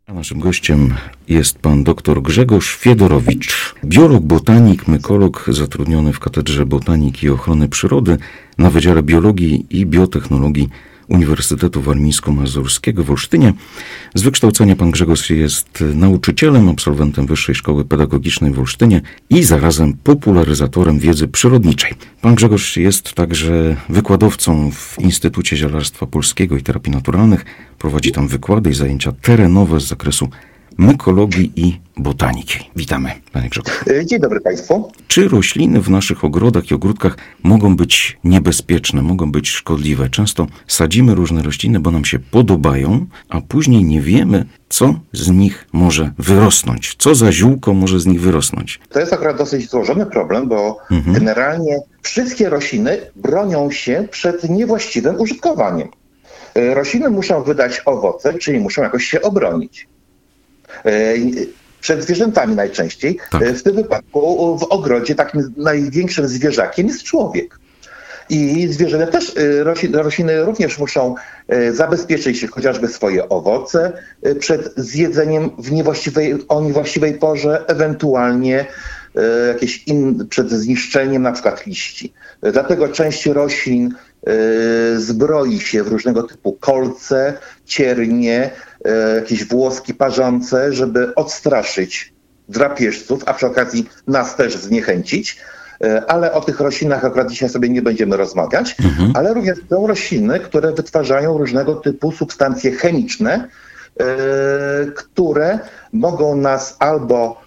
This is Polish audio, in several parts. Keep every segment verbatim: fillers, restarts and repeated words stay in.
A naszym gościem jest pan dr Grzegorz Fiedorowicz, biolog, botanik, mykolog zatrudniony w Katedrze Botaniki i Ochrony Przyrody na Wydziale Biologii i Biotechnologii Uniwersytetu Warmińsko-Mazurskiego w Olsztynie. Z wykształcenia pan Grzegorz jest nauczycielem, absolwentem Wyższej Szkoły Pedagogicznej w Olsztynie i zarazem popularyzatorem wiedzy przyrodniczej. Pan Grzegorz jest także wykładowcą w Instytucie Zielarstwa Polskiego i Terapii Naturalnych. Prowadzi tam wykłady i zajęcia terenowe z zakresu mykologii i botaniki. Witamy, panie Grzegorzu. Dzień dobry państwu. Czy rośliny w naszych ogrodach i ogródkach mogą być niebezpieczne, mogą być szkodliwe? Często sadzimy różne rośliny, bo nam się podobają, a później nie wiemy, co z nich może wyrosnąć. Co za ziółko może z nich wyrosnąć? To jest akurat dosyć złożony problem, bo mhm. generalnie wszystkie rośliny bronią się przed niewłaściwym użytkowaniem. Rośliny muszą wydać owoce, czyli muszą jakoś się obronić. Przed zwierzętami najczęściej. Tak. W tym wypadku w ogrodzie takim największym zwierzakiem jest człowiek. I zwierzęta też, rośliny, rośliny również muszą zabezpieczyć chociażby swoje owoce przed zjedzeniem w niewłaściwej, o niewłaściwej porze, ewentualnie jakieś in, przed zniszczeniem na przykład liści. Dlatego część roślin zbroi się w różnego typu kolce, ciernie, jakieś włoski parzące, żeby odstraszyć drapieżców, a przy okazji nas też zniechęcić. Ale o tych roślinach akurat dzisiaj sobie nie będziemy rozmawiać. Mhm. Ale również są rośliny, które wytwarzają różnego typu substancje chemiczne, które mogą nas albo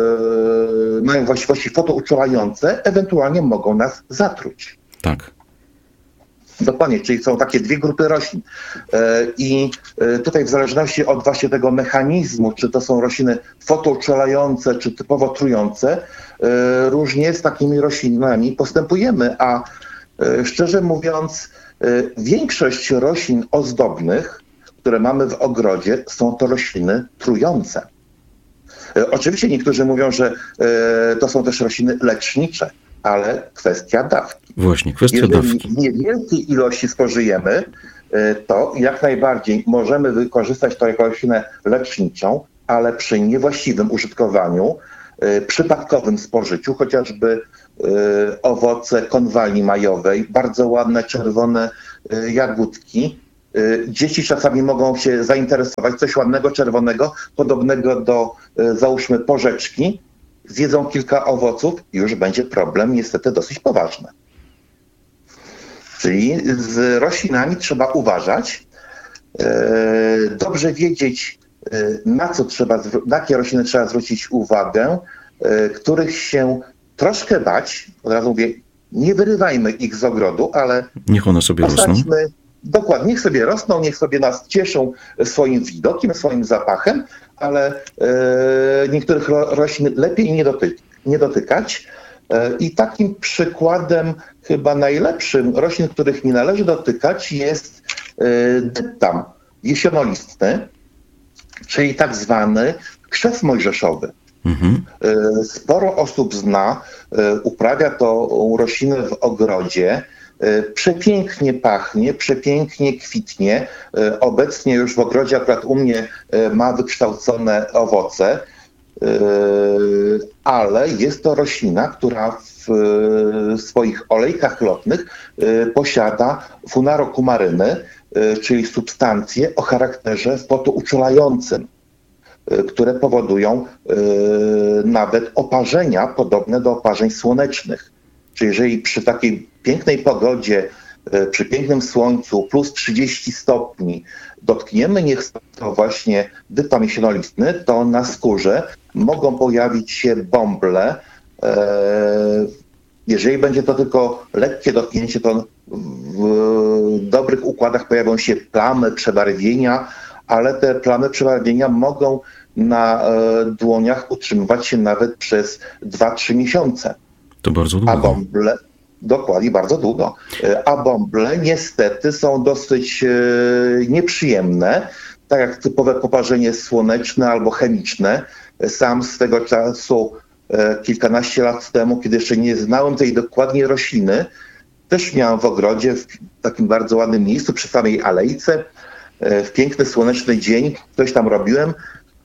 mają właściwości fotouczulające, ewentualnie mogą nas zatruć. Tak. Dokładnie, czyli są takie dwie grupy roślin. I tutaj w zależności od właśnie tego mechanizmu, czy to są rośliny fotouczulające, czy typowo trujące, różnie z takimi roślinami postępujemy, a szczerze mówiąc, większość roślin ozdobnych, które mamy w ogrodzie, są to rośliny trujące. Oczywiście niektórzy mówią, że to są też rośliny lecznicze, ale kwestia dawki. Właśnie, kwestia Jeżeli dawki. w niewielkiej ilości spożyjemy, to jak najbardziej możemy wykorzystać to jako roślinę leczniczą, ale przy niewłaściwym użytkowaniu, przypadkowym spożyciu, chociażby owoce konwali majowej, bardzo ładne czerwone jagódki. Dzieci czasami mogą się zainteresować coś ładnego, czerwonego, podobnego do, załóżmy, porzeczki. Zjedzą kilka owoców i już będzie problem niestety dosyć poważny. Czyli z roślinami trzeba uważać, dobrze wiedzieć, na co trzeba, na jakie rośliny trzeba zwrócić uwagę, których się troszkę bać. Od razu mówię, nie wyrywajmy ich z ogrodu, ale niech one sobie rosną. Dokładnie, niech sobie rosną, niech sobie nas cieszą swoim widokiem, swoim zapachem, ale e, niektórych ro, roślin lepiej nie, doty, nie dotykać. E, I takim przykładem chyba najlepszym roślin, których nie należy dotykać, jest e, dyptam jesionolistny, czyli tak zwany krzew mojżeszowy. Mhm. E, sporo osób zna, e, uprawia to roślinę w ogrodzie. Przepięknie pachnie, przepięknie kwitnie. Obecnie już w ogrodzie akurat u mnie ma wykształcone owoce, ale jest to roślina, która w swoich olejkach lotnych posiada funarokumaryny, czyli substancje o charakterze fotouczulającym, które powodują nawet oparzenia podobne do oparzeń słonecznych. Czyli jeżeli przy takiej pięknej pogodzie, przy pięknym słońcu, plus trzydzieści stopni, dotkniemy niech to właśnie dyptam jesionolistny, to na skórze mogą pojawić się bąble. Jeżeli będzie to tylko lekkie dotknięcie, to w dobrych układach pojawią się plamy, przebarwienia, ale te plamy, przebarwienia mogą na dłoniach utrzymywać się nawet przez dwa trzy miesiące. To bardzo długo. A bąble, dokładnie, bardzo długo. A bąble niestety są dosyć e, nieprzyjemne, tak jak typowe poparzenie słoneczne albo chemiczne. Sam swego czasu, e, kilkanaście lat temu, kiedy jeszcze nie znałem tej dokładnie rośliny, też miałem w ogrodzie, w takim bardzo ładnym miejscu, przy samej alejce, e, w piękny, słoneczny dzień, coś tam robiłem.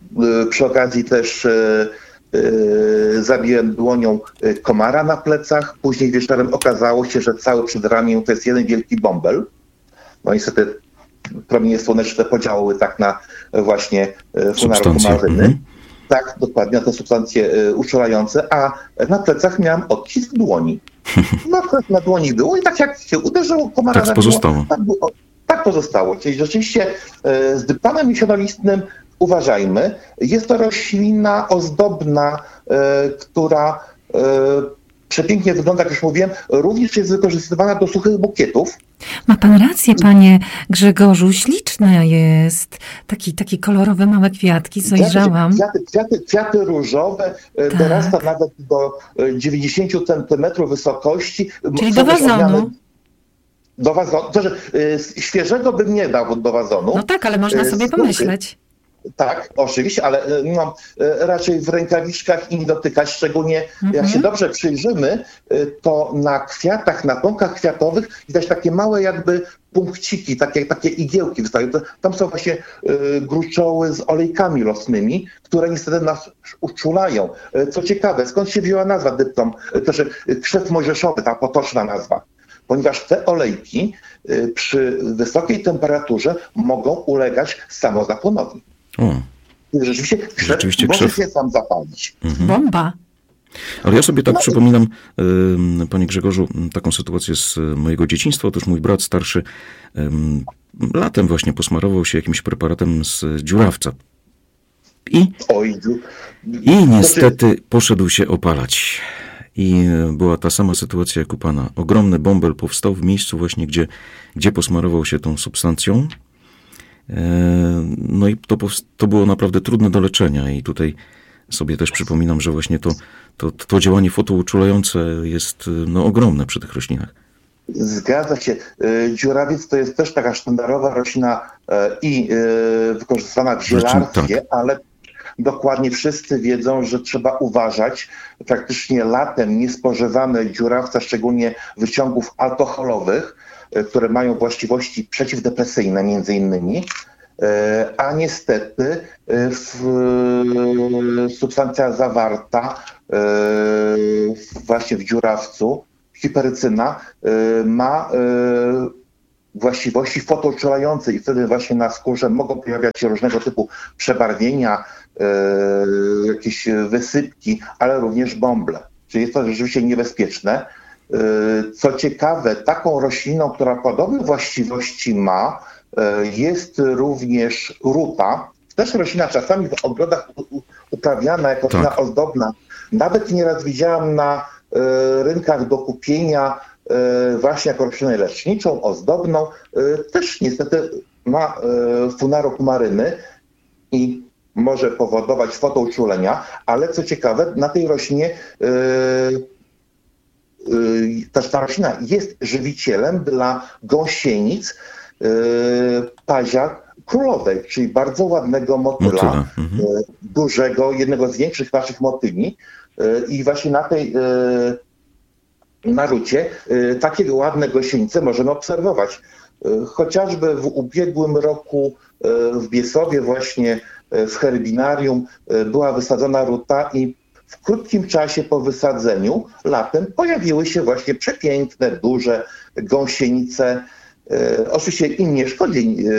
Przy okazji też zabiłem dłonią komara na plecach. Później wieczorem okazało się, że cały przedramię to jest jeden wielki bąbel. No niestety promienie słoneczne podziałały tak na właśnie funarokumaryny. Mhm. Tak, dokładnie, na te substancje uczulające, a na plecach miałem odcisk dłoni. No na dłoni było i tak jak się uderzyło komara, tak pozostało. Tak, było, tak pozostało. Czyli rzeczywiście z dyptanem misionolistnym uważajmy, jest to roślina ozdobna, która przepięknie wygląda, jak już mówiłem, również jest wykorzystywana do suchych bukietów. Ma pan rację, panie Grzegorzu, śliczna jest. Taki, taki kolorowe małe kwiatki, zajrzałam. Kwiaty, kwiaty, kwiaty różowe, tak. Dorasta nawet do dziewięćdziesiąt centymetrów wysokości. Czyli do wazonu. Do wazonu. To, że y, świeżego bym nie dał do wazonu. No tak, ale można sobie y, pomyśleć. Tak, oczywiście, ale no, raczej w rękawiczkach i nie dotykać, szczególnie mhm. jak się dobrze przyjrzymy, to na kwiatach, na pąkach kwiatowych widać takie małe jakby punkciki, takie, takie igiełki wystają. Tam są właśnie y, gruczoły z olejkami losnymi, które niestety nas uczulają. Co ciekawe, skąd się wzięła nazwa dyptom, to że krzew mojżeszowy, ta potoczna nazwa. Ponieważ te olejki y, przy wysokiej temperaturze mogą ulegać samozapłonowi. O. Rzeczywiście krzew Rzeczywiście może krzew. się sam zapalić. Mhm. Bomba. Ale ja sobie tak no. przypominam, y, panie Grzegorzu, taką sytuację z mojego dzieciństwa. Otóż mój brat starszy y, latem właśnie posmarował się jakimś preparatem z dziurawca. I, Oj, i niestety poszedł się opalać. I była ta sama sytuacja jak u pana. Ogromny bąbel powstał w miejscu właśnie, gdzie, gdzie posmarował się tą substancją. No i to, to było naprawdę trudne do leczenia i tutaj sobie też przypominam, że właśnie to, to, to działanie fotouczulające jest no, ogromne przy tych roślinach. Zgadza się. Dziurawiec to jest też taka sztandarowa roślina i wykorzystana w zielarstwie, tak. ale dokładnie wszyscy wiedzą, że trzeba uważać. Praktycznie latem nie spożywamy dziurawca, szczególnie wyciągów alkoholowych, które mają właściwości przeciwdepresyjne między innymi, a niestety substancja zawarta właśnie w dziurawcu, hiperycyna, ma właściwości fotouczulające i wtedy właśnie na skórze mogą pojawiać się różnego typu przebarwienia, jakieś wysypki, ale również bąble. Czyli jest to rzeczywiście niebezpieczne. Co ciekawe, taką rośliną, która podobne właściwości ma, jest również ruta. Też roślina czasami w ogrodach uprawiana jako roślina tak. ozdobna. Nawet nieraz widziałam na rynkach do kupienia właśnie jako roślinę leczniczą, ozdobną. Też niestety ma funarokumaryny i może powodować fotouczulenia, ale co ciekawe, na tej roślinie ta, ta roślina jest żywicielem dla gąsienic pazia królowej, czyli bardzo ładnego motyla, motyla. Mhm. dużego, jednego z większych naszych motyli. I właśnie na tej na rucie takie ładne gąsienice możemy obserwować. Chociażby w ubiegłym roku w Biesłowie właśnie w herbinarium była wysadzona ruta i w krótkim czasie po wysadzeniu latem pojawiły się właśnie przepiękne, duże gąsienice. E, oczywiście im nie szkodzi. E,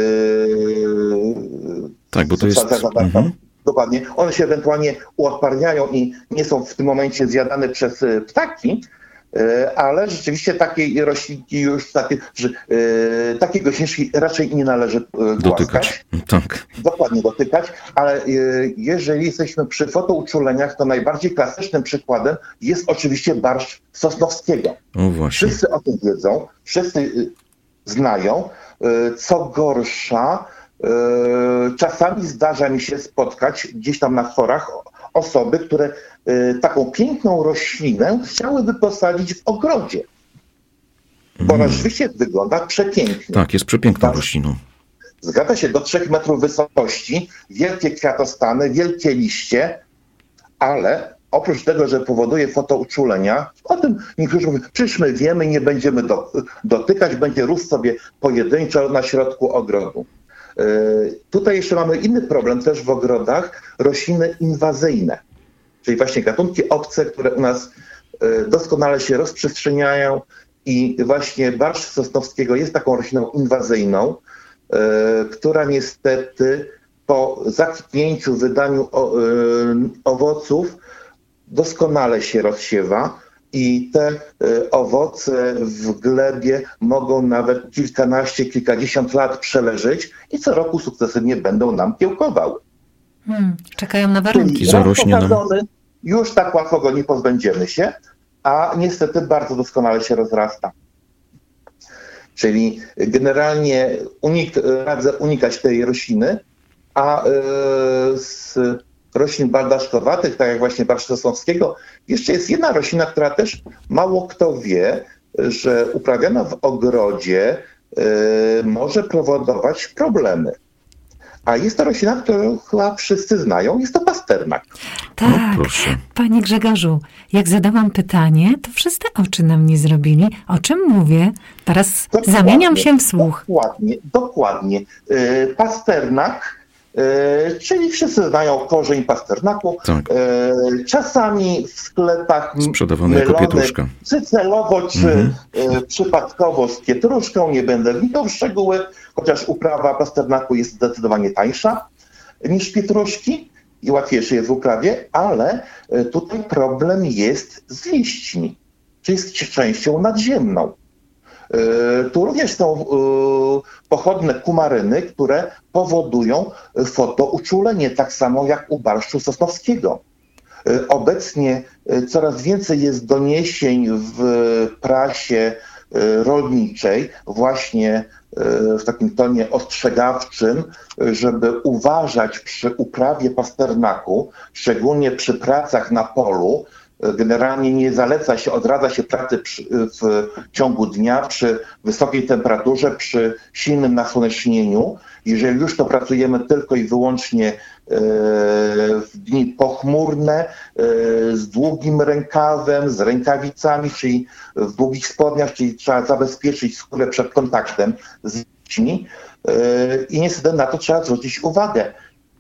tak, bo to jest... Mhm. Dokładnie. One się ewentualnie uodparniają i nie są w tym momencie zjadane przez ptaki, e, ale rzeczywiście takiej roślinki już, takie, że, e, takiej gąsieniczki raczej nie należy e, głaskać. Dotykać. Tak. Dokładnie dotykać, ale e, jeżeli jesteśmy przy fotouczuleniach, to najbardziej klasycznym przykładem jest oczywiście barszcz Sosnowskiego. O właśnie. Wszyscy o tym wiedzą, wszyscy znają. Co gorsza, czasami zdarza mi się spotkać gdzieś tam na forach osoby, które taką piękną roślinę chciałyby posadzić w ogrodzie. Bo ona rzeczywiście wygląda przepięknie. Tak, jest przepiękną rośliną. Zgadza się, do trzech metrów wysokości, wielkie kwiatostany, wielkie liście, ale oprócz tego, że powoduje fotouczulenia, o tym niektórzy mówią, przecież my wiemy, nie będziemy do, dotykać, będzie rósł sobie pojedynczo na środku ogrodu. Tutaj jeszcze mamy inny problem też w ogrodach, rośliny inwazyjne, czyli właśnie gatunki obce, które u nas doskonale się rozprzestrzeniają i właśnie barszcz sosnowskiego jest taką rośliną inwazyjną, która niestety po zakwitnięciu, wydaniu owoców doskonale się rozsiewa i te owoce w glebie mogą nawet kilkanaście, kilkadziesiąt lat przeleżeć i co roku sukcesywnie będą nam kiełkowały. Hmm, czekają na warunki. Zarośnie nam. Już tak łatwo go nie pozbędziemy się, a niestety bardzo doskonale się rozrasta. Czyli generalnie unik, radzę unikać tej rośliny, a yy, z roślin baldaszkowatych, tak jak właśnie barszczu sosnowskiego, jeszcze jest jedna roślina, która też mało kto wie, że uprawiana w ogrodzie yy, może powodować problemy. A jest to roślina, którą chyba wszyscy znają, jest to pasternak. Tak, no, panie Grzegorzu, jak zadałam pytanie, to wszyscy oczy na mnie zrobili. O czym mówię? Teraz dokładnie, zamieniam się w słuch. Dokładnie, dokładnie. Yy, pasternak, yy, czyli wszyscy znają korzeń pasternaku. Tak. Yy, czasami w sklepach sprzedawany jako pietruszka. Czy celowo, czy mhm. yy, przypadkowo z pietruszką, nie będę wnikał w szczegóły, chociaż uprawa pasternaku jest zdecydowanie tańsza niż pietruszki i łatwiejsze jest w uprawie, ale tutaj problem jest z liśćmi, czyli z częścią nadziemną. Tu również są pochodne kumaryny, które powodują fotouczulenie, tak samo jak u barszczu sosnowskiego. Obecnie coraz więcej jest doniesień w prasie rolniczej, właśnie w takim tonie ostrzegawczym, żeby uważać przy uprawie pasternaku, szczególnie przy pracach na polu. Generalnie nie zaleca się, odradza się pracy przy, w ciągu dnia przy wysokiej temperaturze, przy silnym nasłonecznieniu. Jeżeli już to pracujemy tylko i wyłącznie w dni pochmurne, z długim rękawem, z rękawicami, czyli w długich spodniach, czyli trzeba zabezpieczyć skórę przed kontaktem z liśćmi i niestety na to trzeba zwrócić uwagę.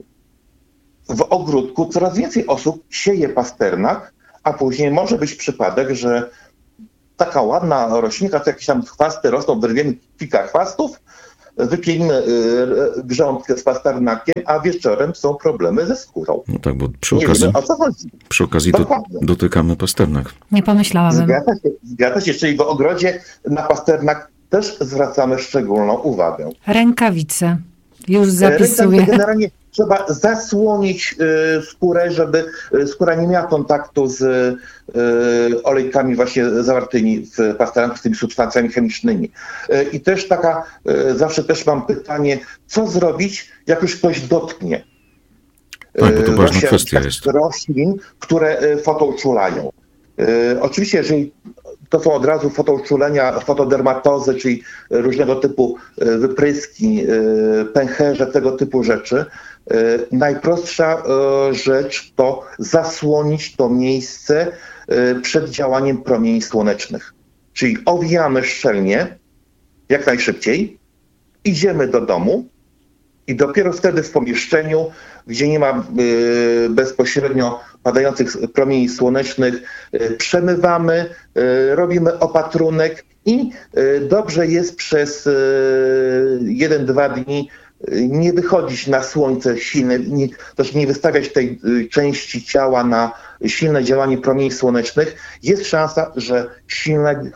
W ogródku coraz więcej osób sieje pasternak, a później może być przypadek, że taka ładna roślinka, to jakieś tam chwasty rosną, wyrwiemy kilka chwastów, wypielimy grządkę z pasternakiem, a wieczorem są problemy ze skórą. No tak, bo przy okazji, wiemy, o co chodzi. Przy okazji do, dotykamy pasternak. Nie pomyślałabym. Zgadza się, zgadza się, czyli w ogrodzie na pasternak też zwracamy szczególną uwagę. Rękawice. Już zapisuję. Rękawice generalnie trzeba zasłonić y, skórę, żeby y, skóra nie miała kontaktu z y, olejkami właśnie zawartymi w pasternaku, z tymi substancjami chemicznymi. Y, I też taka, y, zawsze też mam pytanie, co zrobić, jak już ktoś dotknie tak, bo to ważna kwestia jest. roślin, które y, fotouczulają. Y, oczywiście, jeżeli to są od razu fotouczulenia, fotodermatozy, czyli różnego typu wypryski, pęcherze, tego typu rzeczy. Najprostsza rzecz to zasłonić to miejsce przed działaniem promieni słonecznych. Czyli owijamy szczelnie, jak najszybciej, idziemy do domu i dopiero wtedy w pomieszczeniu, gdzie nie ma bezpośrednio padających promieni słonecznych, przemywamy, robimy opatrunek i dobrze jest przez jeden dwa dni nie wychodzić na słońce silne, nie, też nie wystawiać tej części ciała na silne działanie promieni słonecznych. Jest szansa, że silne,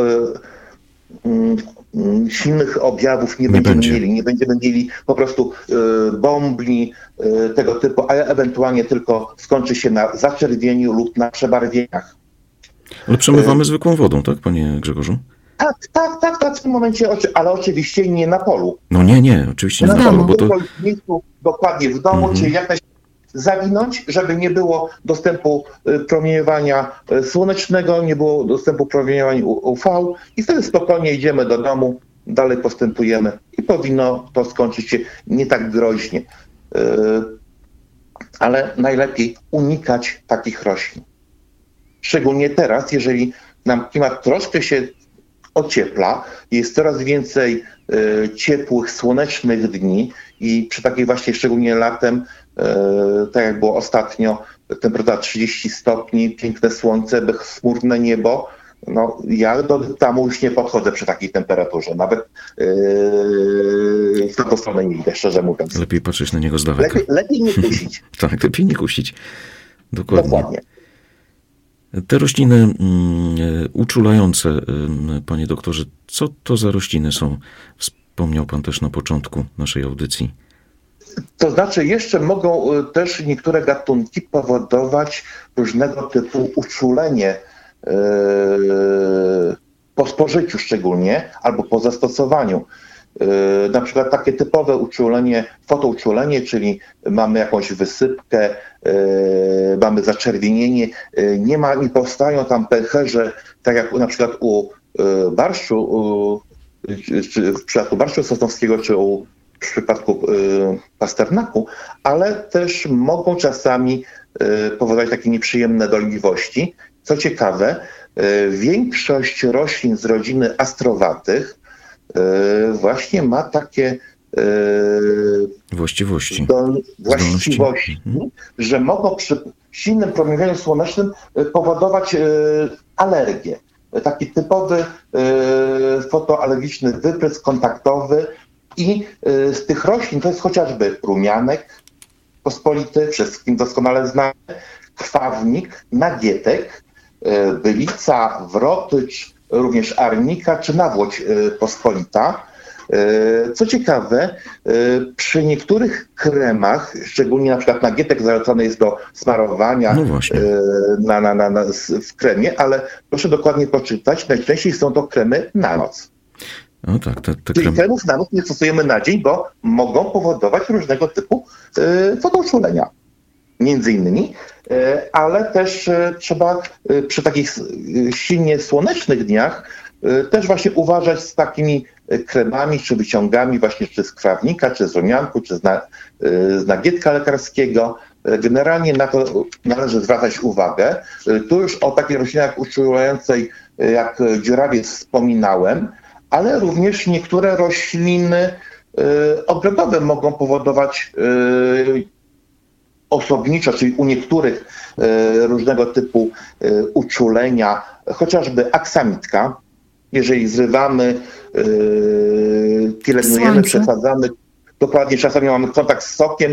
silnych objawów nie, nie będziemy będzie. mieli. Nie będziemy mieli po prostu bombli tego typu, a ewentualnie tylko skończy się na zaczerwieniu lub na przebarwieniach. Ale przemywamy e... zwykłą wodą, tak, panie Grzegorzu? Tak, tak, tak, tak, w tym momencie, ale oczywiście nie na polu. No nie, nie, oczywiście nie na polu, bo to... W miejscu, dokładnie w domu, mhm. czyli jak najszybciej zawinąć, żeby nie było dostępu promieniowania słonecznego, nie było dostępu promieniowania U V i wtedy spokojnie idziemy do domu, dalej postępujemy i powinno to skończyć się nie tak groźnie. Ale najlepiej unikać takich roślin. Szczególnie teraz, jeżeli nam klimat troszkę się ociepla, jest coraz więcej y, ciepłych, słonecznych dni. i przy takiej właśnie szczególnie latem, tak jak było ostatnio, temperatura trzydzieści stopni, piękne słońce, bezchmurne niebo. No, ja do tam już nie podchodzę przy takiej temperaturze. Nawet yy, w taką stronę nie idę, szczerze mówiąc. Lepiej patrzeć na niego z daleka. Lepiej, lepiej nie kusić. Tak, lepiej nie kusić. Dokładnie. Dokładnie. Te rośliny mm, uczulające, mm, panie doktorze, co to za rośliny są? Wspomniał pan też na początku naszej audycji. To znaczy jeszcze mogą też niektóre gatunki powodować różnego typu uczulenie yy, po spożyciu szczególnie, albo po zastosowaniu. Yy, na przykład takie typowe uczulenie, fotouczulenie, czyli mamy jakąś wysypkę, yy, mamy zaczerwienienie, yy, nie ma, nie powstają tam pęcherze, tak jak na przykład u yy, barszczu, yy, czy w przypadku barszczu sosnowskiego, czy u w przypadku y, pasternaku, ale też mogą czasami y, powodować takie nieprzyjemne dolegliwości. Co ciekawe, y, większość roślin z rodziny astrowatych y, właśnie ma takie y, właściwości, do, właściwości mhm. że mogą przy silnym promieniowaniu słonecznym y, powodować y, alergię. Taki typowy y, fotoalergiczny wyprysk kontaktowy. I z tych roślin to jest chociażby rumianek pospolity, wszystkim doskonale znany, krwawnik, nagietek, bylica, wrotycz, również arnika czy nawłoć pospolita. Co ciekawe, przy niektórych kremach, szczególnie na przykład nagietek zalecany jest do smarowania no na, na, na, na, w kremie, ale proszę dokładnie poczytać, najczęściej są to kremy na noc. No tak, te, te Czyli krem... kremów na noc nie stosujemy na dzień, bo mogą powodować różnego typu y, fotouczulenia. Między innymi, y, ale też y, trzeba y, przy takich y, silnie słonecznych dniach y, też właśnie uważać z takimi y, kremami czy wyciągami właśnie czy z krwawnika, czy z rumianku, czy z, na, y, z nagietka lekarskiego. Y, generalnie na to należy zwracać uwagę. Y, tu już o takiej roślinie uczulającej y, jak dziurawiec wspominałem, ale również niektóre rośliny y, ogrodowe mogą powodować y, osobniczo, czyli u niektórych y, różnego typu y, uczulenia, chociażby aksamitka. Jeżeli zrywamy, y, pielęgnujemy, przesadzamy, dokładnie czasami mamy kontakt z sokiem,